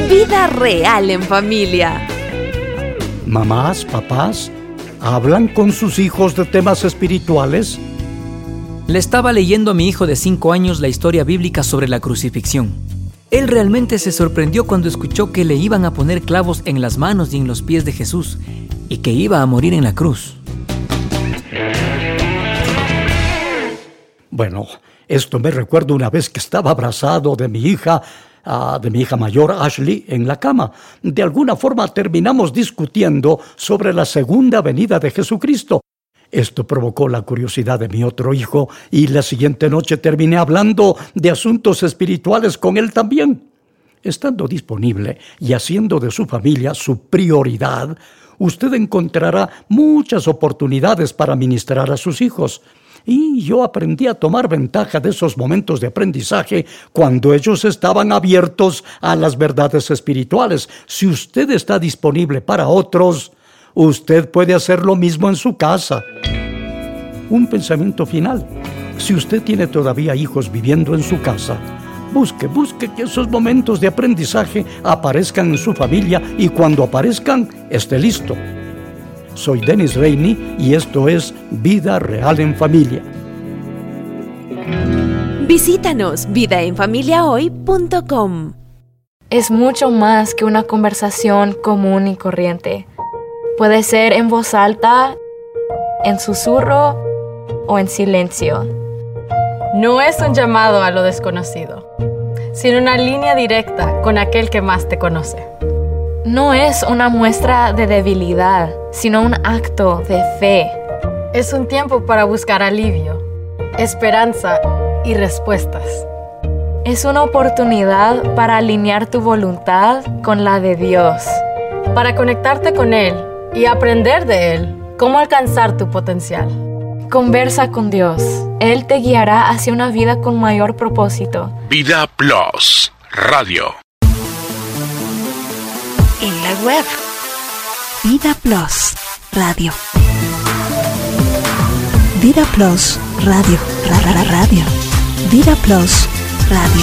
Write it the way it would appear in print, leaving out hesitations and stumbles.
Vida real en familia. Mamás, papás, ¿hablan con sus hijos de temas espirituales? Le estaba leyendo a mi hijo de 5 años la historia bíblica sobre la crucifixión. Él realmente se sorprendió cuando escuchó que le iban a poner clavos en las manos y en los pies de Jesús y que iba a morir en la cruz. Bueno, esto me recuerda una vez que estaba abrazado de mi hija mayor, Ashley, en la cama. De alguna forma terminamos discutiendo sobre la segunda venida de Jesucristo. Esto provocó la curiosidad de mi otro hijo y la siguiente noche terminé hablando de asuntos espirituales con él también. Estando disponible y haciendo de su familia su prioridad, usted encontrará muchas oportunidades para ministrar a sus hijos. Y yo aprendí a tomar ventaja de esos momentos de aprendizaje cuando ellos estaban abiertos a las verdades espirituales. Si usted está disponible para otros, usted puede hacer lo mismo en su casa. Un pensamiento final. Si usted tiene todavía hijos viviendo en su casa, busque que esos momentos de aprendizaje aparezcan en su familia y cuando aparezcan, esté listo. Soy Dennis Rainey y esto es Vida Real en Familia. Visítanos vidaenfamiliahoy.com. Es mucho más que una conversación común y corriente. Puede ser en voz alta, en susurro o en silencio. No es un llamado a lo desconocido, sino una línea directa con aquel que más te conoce. No es una muestra de debilidad, sino un acto de fe. Es un tiempo para buscar alivio, esperanza y respuestas. Es una oportunidad para alinear tu voluntad con la de Dios. Para conectarte con Él y aprender de Él cómo alcanzar tu potencial. Conversa con Dios. Él te guiará hacia una vida con mayor propósito. Vida Plus Radio. En la web Vida Plus Radio. Vida Plus Radio. Radio. Vida Plus Radio.